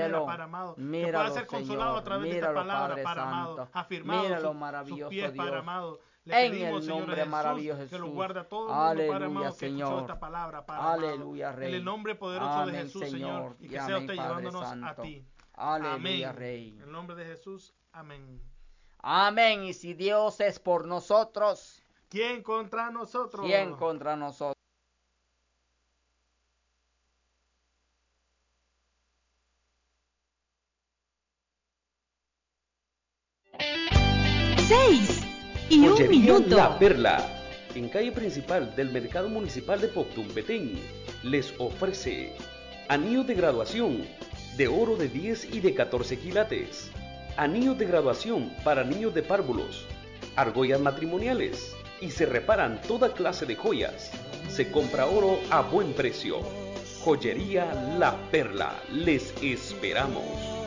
manera, Padre amado. Que pueda ser consolado a través de esta palabra, Padre amado. Afirmado sus pies, Padre amado. Le pedimos, Señor Jesús, que lo guarde a todo el mundo, Padre amado, que escuchó esta palabra, Padre amado. En el nombre poderoso de Jesús, Señor, y que sea usted llevándonos a ti. Aleluya, Rey. En el nombre de Jesús, amén. Amén. Y si Dios es por nosotros, ¿quién contra nosotros? ¿Quién contra nosotros? Y un minuto. La Perla, en calle principal del Mercado Municipal de Poctum, Petén, les ofrece anillos de graduación de oro de 10 y de 14 quilates, anillos de graduación para niños de párvulos, argollas matrimoniales y se reparan toda clase de joyas. Se compra oro a buen precio. Joyería La Perla, les esperamos.